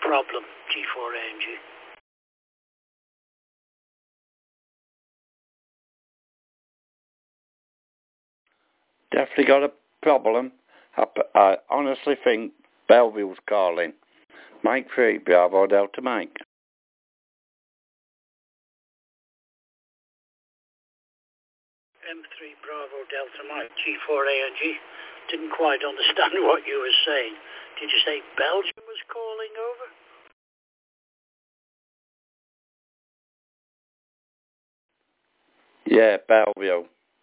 problem, G4ANG. Definitely got a problem. I honestly think Bellevue's calling. Mike 3, Bravo Delta Mike. M3 Bravo Delta Mike, G4ANG. Didn't quite understand what you were saying. Did you say Belgium was calling over? Yeah, Bellevue.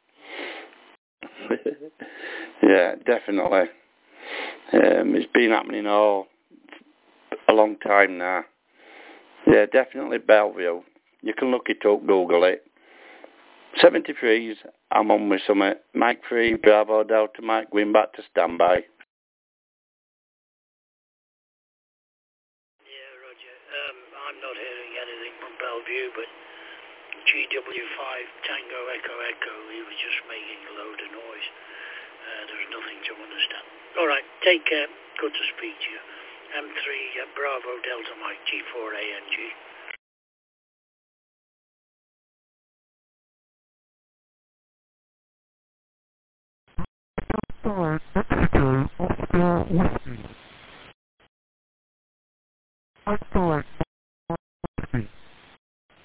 Yeah, definitely. It's been happening all a long time now. Yeah, definitely Bellevue. You can look it up, Google it. 73s, I'm on with Summit. Mike 3, Bravo Delta Mike, going back to standby. Yeah, Roger. I'm not hearing anything from Bellevue, but GW5 Tango Echo Echo, he was just making a load of noise. There's nothing to understand. All right, take care. Good to speak to you. M3 Bravo Delta Mike, G4ANG. Excellent.